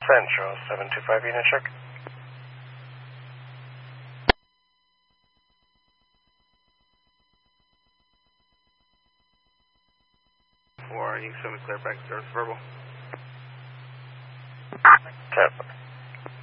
Central 725 unit check. Warning, 7 clear back, service verbal. Cap.